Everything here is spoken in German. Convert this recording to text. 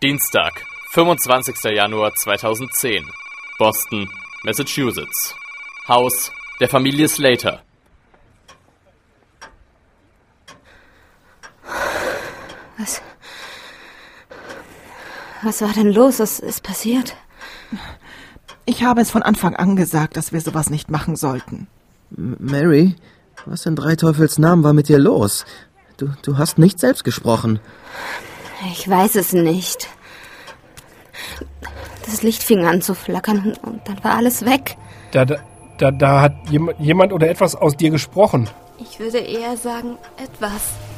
Dienstag, 25. Januar 2010. Boston, Massachusetts. Haus der Familie Slater. Was war denn los? Was ist passiert? Ich habe es von Anfang an gesagt, dass wir sowas nicht machen sollten. Mary, was in drei Teufels Namen war mit dir los? Du hast nicht selbst gesprochen. Ich weiß es nicht. Das Licht fing an zu flackern und dann war alles weg. Da hat jemand oder etwas aus dir gesprochen. Ich würde eher sagen, etwas.